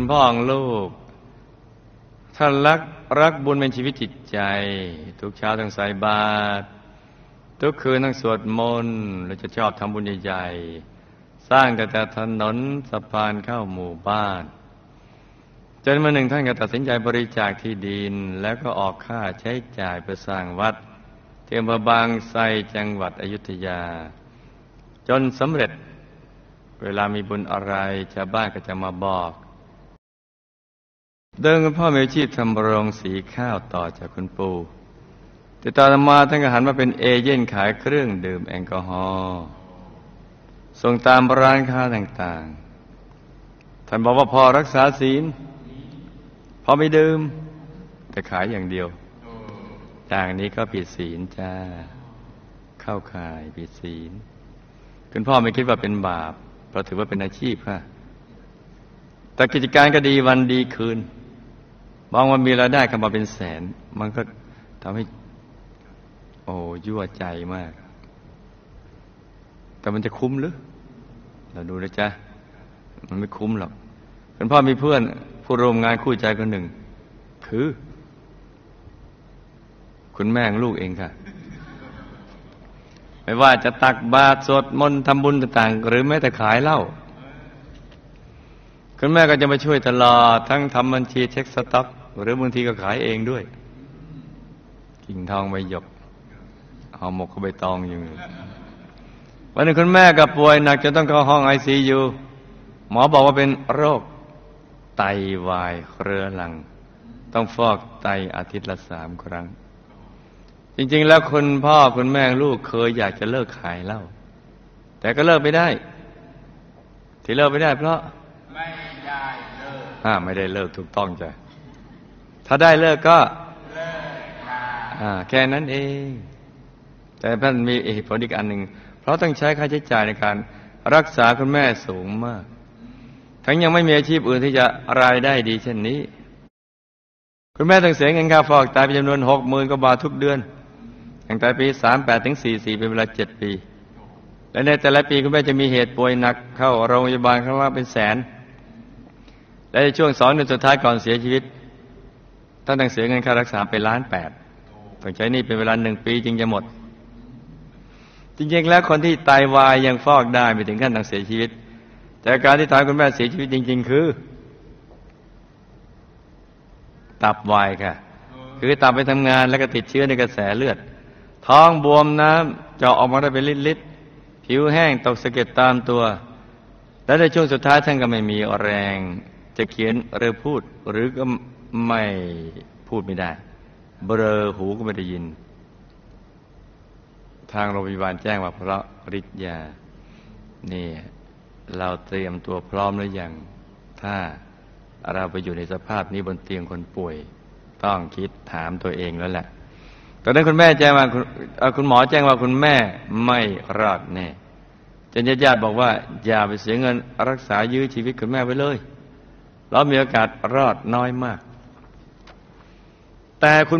คุณพ่อของลูกท่านรักบุญเป็นชีวิตจิตใจทุกเช้าต้องใส่บาตรทุกคืนต้องสวดมนต์และจะชอบทำบุญใหญ่ๆสร้างแต่ถนนสะพานเข้าหมู่บ้านจนวันหนึ่งท่านก็ตัดสินใจบริจาคที่ดินแล้วก็ออกค่าใช้จ่ายเพื่อสร้างวัดที่อำเภอบางไทรจังหวัดอยุธยาจนสำเร็จเวลามีบุญอะไรชาวบ้านก็จะมาบอกเดิมคุณพ่อมีอาชีพทำโรงสีข้าวต่อจากคุณปู่แต่ต่อมาท่านก็หันมาเป็นเอเย่นขายเครื่องดื่มแอลกอฮอล์ส่งตามร้านค้าต่างๆท่านบอกว่าพอรักษาศีลพอไม่ดื่มแต่ขายอย่างเดียวจากนี้ก็ผิดศีลจ้าเข้าข่ายผิดศีลคุณพ่อไม่คิดว่าเป็นบาปเพราะถือว่าเป็นอาชีพค่ะแต่กิจการก็ดีวันดีคืนบางวันมีรายได้เข้ามาเป็นแสนมันก็ทำให้ยั่วใจมากแต่มันจะคุ้มหรือเราดูนะจ๊ะมันไม่คุ้มหรอกคุณพ่อมีเพื่อนผู้ร่วมงานคู่ใจคนหนึ่งคือคุณแม่ของลูกเองค่ะไม่ว่าจะตักบาตรสวดมนต์ทำบุญต่างๆหรือแม้แต่ขายเหล้าคุณแม่ก็จะมาช่วยตลอดทั้งทำบัญชีเช็คสต็อกหรือบางทีก็ขายเองด้วยกิ่งทองใบหยกห่อหมกก็ใบตองอยู่วันหนึ่งคุณแม่ก็ป่วยหนักจนต้องเข้าห้อง ICU หมอบอกว่าเป็นโรคไตวายเรื้อรังต้องฟอกไตอาทิตย์ละ3 ครั้งจริงๆแล้วคุณพ่อคุณแม่ลูกเคยอยากจะเลิกขายเหล้าแต่ก็เลิกไม่ได้ที่เลิกไม่ได้เพราะไม่ได้เลิกถูกต้องจ้ะถ้าได้เลิกก็เลิกแค่นั้นเองแต่ท่านมีเหตุผลอีกอันหนึ่งเพราะต้องใช้ค่าใช้จ่ายในการรักษาคุณแม่สูงมากทั้งยังไม่มีอาชีพอื่นที่จะรายได้ดีเช่นนี้คุณแม่ต้องเสียเงินค่าฟอกไตเป็นจำนวน 60,000 กว่าบาททุกเดือนตั้งแต่ปี38ถึง44เป็นเวลา7 ปีและในแต่ละปีคุณแม่จะมีเหตุป่วยหนักเข้าโรงพยาบาลครั้งละเป็นแสนและในช่วง2 เดือนสุดท้ายก่อนเสียชีวิตท่านต้องเสียเงินค่ารักษาไป1.8 ล้านต้องใช้หนี้เป็นเวลา1 ปีจึงจะหมดจริงๆแล้วคนที่ไตวายยังฟอกได้ไม่ถึงขั้นต้องเสียชีวิตแต่การที่ทำให้คุณแม่เสียชีวิตจริงๆคือตับวายค่ะคือตับไปทำงานแล้วก็ติดเชื้อในกระแสเลือดท้องบวมน้ำเจาะออกมาได้เป็นลิตรๆผิวแห้งตกสะเก็ดตามตัวและในช่วงสุดท้ายท่านก็ไม่มีแรงจะเขียนหรือพูดหรือก็ไม่พูดไม่ได้เบลอหูก็ไม่ได้ยินทางโรงพยาบาลแจ้งว่าเพราะฤทธิ์ยานี่เราเตรียมตัวพร้อมหรือยังถ้าเราไปอยู่ในสภาพนี้บนเตียงคนป่วยต้องคิดถามตัวเองแล้วแหละตอนนั้นคุณแม่แจ้งว่าคุณหมอแจ้งว่าคุณแม่ไม่รอดแน่จนญาติบอกว่าอย่าไปเสียเงินรักษายื้อชีวิตคุณแม่ไว้เลยเรามีโอกาสรอดน้อยมากแต่คุณ